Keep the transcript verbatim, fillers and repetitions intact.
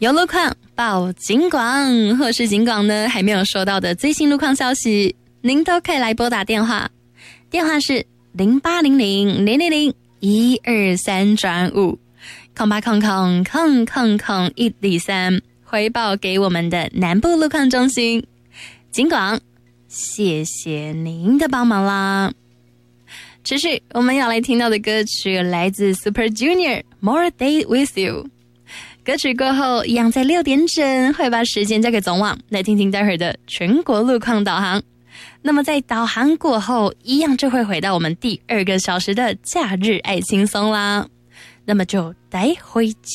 有路况报警广，或是警广呢还没有收到的最新路况消息，您都可以来拨打电话，电话是零八零零零零零一二三转五空八空空空空空一零三，回报给我们的南部路况中心。警广，谢谢您的帮忙啦。持续我们要来听到的歌曲来自 Super Junior More Day With You。 歌曲过后一样在六点整会把时间交给总网，来听听待会儿的全国路况导航。那么在导航过后一样就会回到我们第二个小时的假日爱轻松啦，那么就待会见。